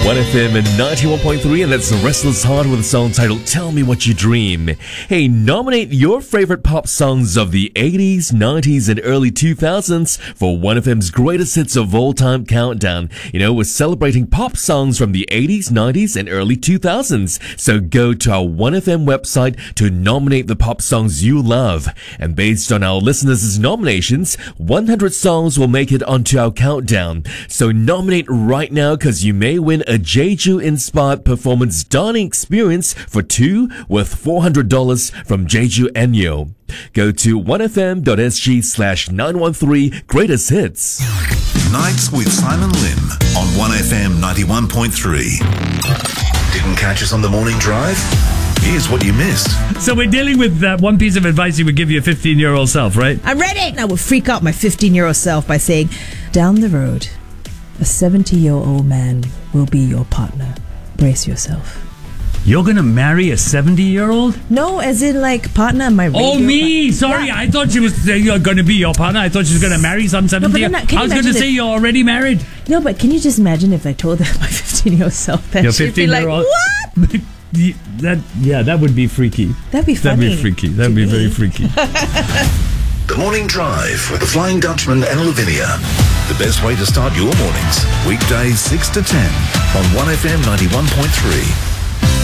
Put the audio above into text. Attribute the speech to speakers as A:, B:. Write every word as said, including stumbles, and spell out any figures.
A: one F M and ninety-one point three, and that's The Restless Heart with a song titled Tell Me What You Dream. Hey, nominate your favorite pop songs of the eighties, nineties, and early two thousands for one F M's greatest hits of all time countdown. You know, we're celebrating pop songs from the eighties, nineties, and early two thousands. So go to our one F M website to nominate the pop songs you love. And based on our listeners' nominations, one hundred songs will make it onto our countdown. So nominate right now, because you may win a Jeju-inspired performance dining experience for two worth four hundred dollars from Jeju Enyo. Go to one f m dot s g slash nine one three greatest hits.
B: Nights with Simon Lim on one F M ninety-one point three. Didn't catch us on the morning drive? Here's what you missed.
C: So we're dealing with that one piece of advice you would give your fifteen-year-old self, right?
D: I'm ready! I will freak out my fifteen-year-old self by saying, down the road, a seventy-year-old man will be your partner. Brace yourself.
C: You're going to marry a seventy-year-old?
D: No, as in like partner, my radio
C: Oh, me!
D: par-
C: Sorry,
D: Yeah.
C: I thought she was saying you're going to be your partner. I thought she was going to marry some seventy.
D: then that- can
C: I
D: you
C: was going to
D: imagine
C: say
D: if-
C: you're already married.
D: No, but can you just imagine if I told her my fifteen-year-old self that
C: Your
D: she'd be like,
C: fifteen-year-old.
D: what?
C: that yeah, that would be freaky.
D: That'd be
C: That'd
D: funny.
C: be freaky. That'd
D: to
C: be
D: me.
C: very freaky.
B: The Morning Drive with the Flying Dutchman and Lavinia. The best way to start your mornings. Weekdays six to ten on one F M ninety-one point three.